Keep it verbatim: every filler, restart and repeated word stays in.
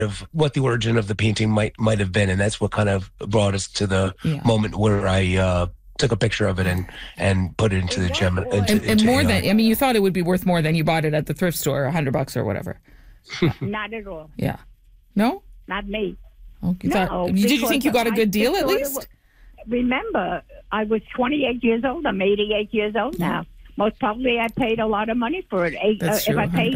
of what the origin of the painting might might have been, and that's what kind of brought us to the Yeah. moment where I uh, took a picture of it and and put it into the gem. Into, And, and into more A I. than, I mean, you thought it would be worth more than you bought it at the thrift store, a hundred bucks or whatever. Not at all. Yeah. No? Not me. Oh, you No, thought, did you think you got a I good deal just at thought it least? was- remember, I was twenty-eight years old. I'm eighty-eight years old now. Most probably I paid a lot of money for it. Eight, That's uh, true, if I paid